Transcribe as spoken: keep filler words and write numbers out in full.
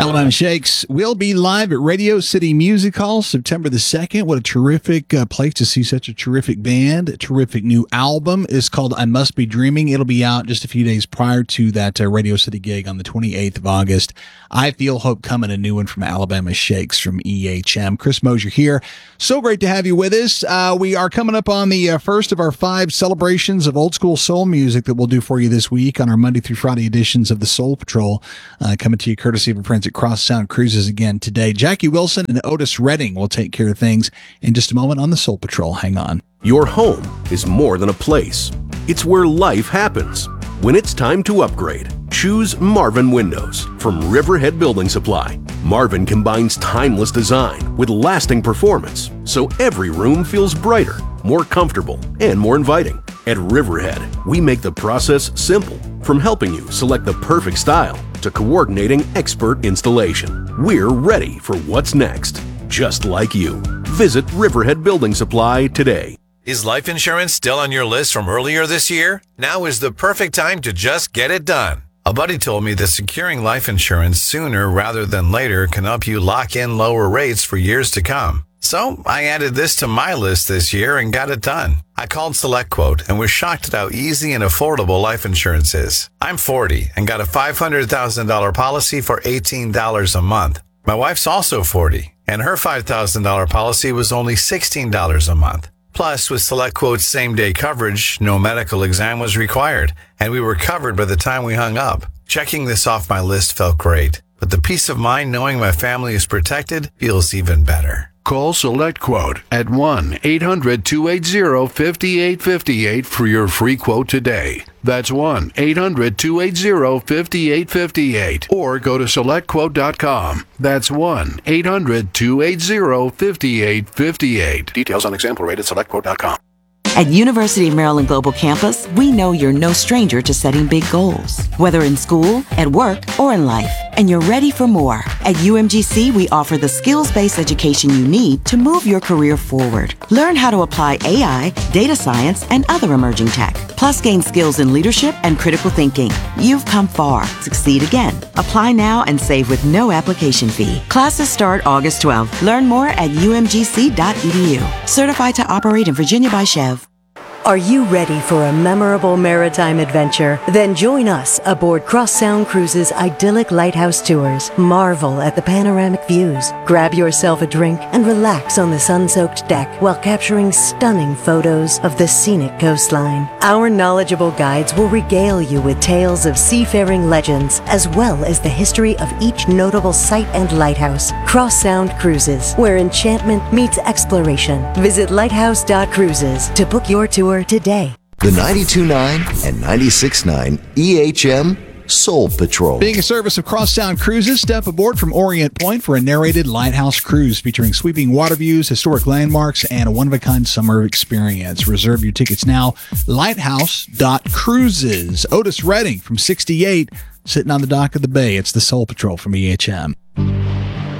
Alabama Shakes will be live at Radio City Music Hall September the second. What a terrific uh, place to see such a terrific band. A terrific new album is called I Must Be Dreaming. It'll be out just a few days prior to that uh, Radio City gig on the twenty-eighth of August. I Feel Hope Coming, a new one from Alabama Shakes from E H M. Chris Mosier here. So great to have you with us. Uh, we are coming up on the uh, first of our five celebrations of old school soul music that we'll do for you this week on our Monday through Friday editions of the Soul Patrol, uh, coming to you courtesy of our friends at Cross Sound Cruises again today. Jackie Wilson and Otis Redding will take care of things in just a moment on the Soul Patrol. Hang on. Your home is more than a place. It's where life happens. When it's time to upgrade, choose Marvin Windows from Riverhead Building Supply. Marvin combines timeless design with lasting performance, so every room feels brighter, more comfortable, and more inviting. At Riverhead, we make the process simple, from helping you select the perfect style to coordinating expert installation. We're ready for what's next, just like you. Visit Riverhead Building Supply today. Is life insurance still on your list from earlier this year? Now is the perfect time to just get it done. A buddy told me that securing life insurance sooner rather than later can help you lock in lower rates for years to come. So I added this to my list this year and got it done. I called SelectQuote and was shocked at how easy and affordable life insurance is. I'm forty and got a five hundred thousand dollars policy for eighteen dollars a month. My wife's also forty and her five thousand dollars policy was only sixteen dollars a month. Plus, with SelectQuote's same-day coverage, no medical exam was required, and we were covered by the time we hung up. Checking this off my list felt great, but the peace of mind knowing my family is protected feels even better. Call SelectQuote at one eight hundred two eight zero five eight five eight for your free quote today. That's one eight hundred two eight zero five eight five eight. Or go to select quote dot com. That's one eight hundred two eight zero five eight five eight. Details on example rate at select quote dot com. At University of Maryland Global Campus, we know you're no stranger to setting big goals, whether in school, at work, or in life, and you're ready for more. At U M G C, we offer the skills-based education you need to move your career forward. Learn how to apply A I, data science, and other emerging tech, plus gain skills in leadership and critical thinking. You've come far. Succeed again. Apply now and save with no application fee. Classes start August twelfth. Learn more at u m g c dot e d u. Certified to operate in Virginia by Chev. Are you ready for a memorable maritime adventure? Then join us aboard Cross Sound Cruises' idyllic lighthouse tours. Marvel at the panoramic views. Grab yourself a drink and relax on the sun-soaked deck while capturing stunning photos of the scenic coastline. Our knowledgeable guides will regale you with tales of seafaring legends as well as the history of each notable site and lighthouse. Cross Sound Cruises, where enchantment meets exploration. Visit lighthouse dot cruises to book your tour today. The ninety-two point nine and ninety-six point nine E H M Soul Patrol. Being a service of Cross Sound Cruises, step aboard from Orient Point for a narrated lighthouse cruise featuring sweeping water views, historic landmarks, and a one-of-a-kind summer experience. Reserve your tickets now. lighthouse dot cruises. Otis Redding from sixty-eight, sitting on the dock of the bay. It's the Soul Patrol from E H M.